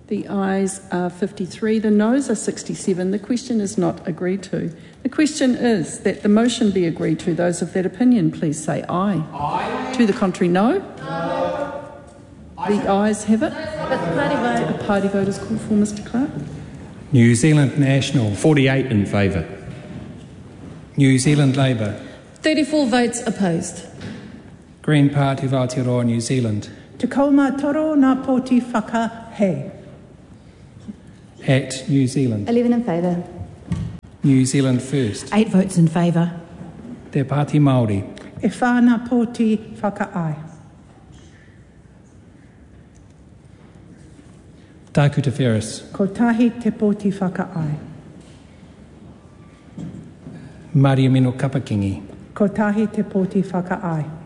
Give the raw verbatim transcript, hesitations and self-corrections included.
The ayes are fifty-three, the noes are sixty-seven. The question is not agreed to. The question is that the motion be agreed to. Those of that opinion, please say aye. Aye. To the contrary, no. No. The ayes have it. But the party vote. A party vote is called for, Mister Clark. New Zealand National, forty-eight in favour. New Zealand Labour. thirty-four votes opposed. Green Party of Aotearoa New Zealand. Te kauma toro nā pōti whakahei. Act New Zealand. eleven in favour. New Zealand First. Eight votes in favour. Te Pāti Māori. E whāna pōti whakaai. Tāku Te Wheres. Ko tahi te pōti whakaai. Māori Mino Kapakingi. Ko tahi te pōti whakaai.